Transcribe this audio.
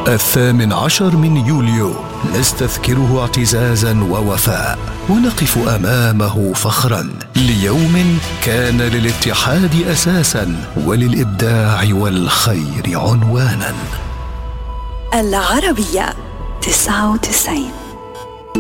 18 من يوليو نستذكره اعتزازا ووفاء، ونقف أمامه فخرا ليوم كان للاتحاد أساسا وللإبداع والخير عنوانا. العربية 99.